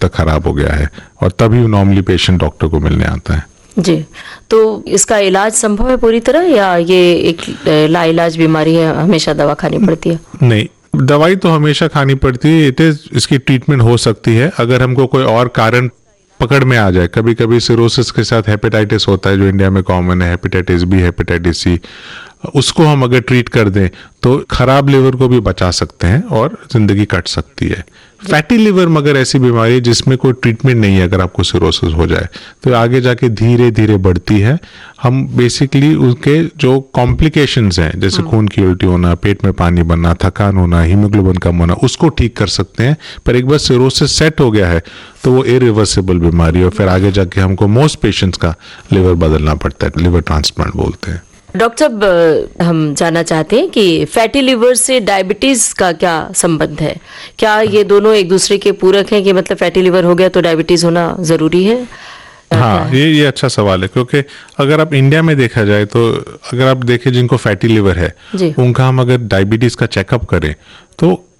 तक खराब हो गया है, और तभी नॉर्मली पेशेंट डॉक्टर को मिलने आता है। जी, तो इसका इलाज संभव है पूरी तरह, या ये एक लाइलाज बीमारी है, हमेशा दवा खानी पड़ती है? नहीं, दवाई तो हमेशा खानी पड़ती है। इसकी ट्रीटमेंट हो सकती है अगर हमको कोई और कारण पकड़ में आ जाए। कभी कभी सिरोसिस के साथ हेपेटाइटिस होता है जो इंडिया में कॉमन है, हेपेटाइटिस बी, हेपेटाइटिस सी, उसको हम अगर ट्रीट कर दें तो खराब लिवर को भी बचा सकते हैं और जिंदगी कट सकती है। फैटी लिवर मगर ऐसी बीमारी है जिसमें कोई ट्रीटमेंट नहीं है। अगर आपको सिरोसिस हो जाए तो आगे जाके धीरे धीरे बढ़ती है। हम बेसिकली उसके जो कॉम्प्लिकेशंस हैं, जैसे खून की उल्टी होना, पेट में पानी बनना, थकान होना, हीमोग्लोबिन कम होना, उसको ठीक कर सकते हैं। पर एक बार सिरोसिस सेट हो गया है तो वो इरिवर्सिबल बीमारी है, और फिर आगे जाके हमको मोस्ट पेशेंट्स का लिवर बदलना पड़ता है, लिवर ट्रांसप्लांट बोलते हैं। डॉक्टर साहब, हम जानना चाहते हैं कि फैटी लिवर से डायबिटीज का क्या संबंध है? क्या ये दोनों एक दूसरे के पूरक हैं, कि मतलब फैटी लिवर हो गया तो डायबिटीज होना जरूरी है? हाँ, ये अच्छा सवाल है, क्योंकि अगर आप इंडिया में देखा जाए तो अगर आप देखें जिनको फैटी लिवर है उनका हम अगर डायबिटीज का चेकअप करें तो